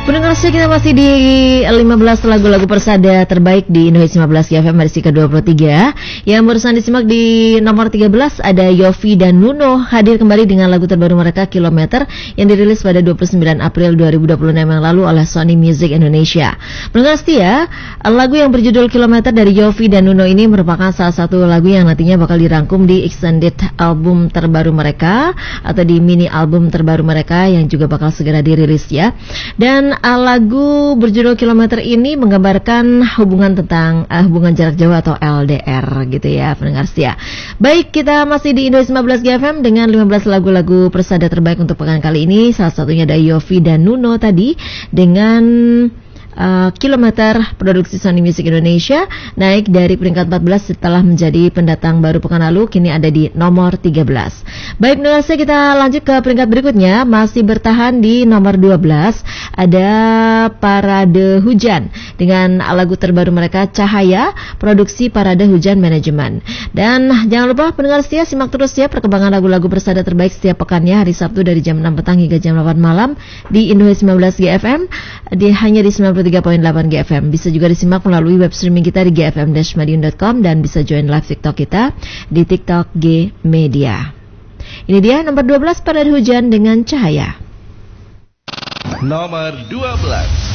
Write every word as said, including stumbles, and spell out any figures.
Pendengar setia, kita masih di lima belas lagu-lagu persada terbaik di Indonesia lima belas G F M edisi ke dua puluh tiga. Yang barusan disimak di nomor tiga belas ada Yovie dan Nuno hadir kembali dengan lagu terbaru mereka Kilometer yang dirilis pada dua puluh sembilan April dua ribu dua puluh enam yang lalu oleh Sony Music Indonesia. Pendengar setia, lagu yang berjudul Kilometer dari Yovie dan Nuno ini merupakan salah satu lagu yang nantinya bakal dirangkum di extended album terbaru mereka atau di mini album terbaru mereka yang juga bakal segera dirilis ya. Dan uh, lagu berjudul Kilometer ini menggambarkan hubungan tentang uh, hubungan jarak jauh atau L D R gitu ya pendengar setia. Baik, kita masih di Indonesia lima belas G F M dengan lima belas lagu-lagu persada terbaik untuk pekan kali ini. Salah satunya ada Yovie dan Nuno tadi dengan Uh, Kilometer produksi Sony Music Indonesia, naik dari peringkat empat belas setelah menjadi pendatang baru pekan lalu, kini ada di nomor tiga belas. Baik, pendengar, kita lanjut ke peringkat berikutnya. Masih bertahan di nomor dua belas ada Parade Hujan dengan lagu terbaru mereka Cahaya, produksi Parade Hujan Manajemen. Dan jangan lupa pendengar setia, simak terus ya perkembangan lagu-lagu persada terbaik setiap pekannya hari Sabtu dari jam enam petang hingga jam delapan malam di Indonesia sembilan belas G F M, di hanya di sembilan puluh tiga koma delapan G F M. Bisa juga disimak melalui web streaming kita di g f m dash madiun dot com dan bisa join live TikTok kita di TikTok G Media. Ini dia nomor dua belas Parade Hujan dengan Cahaya. Nomor dua belas.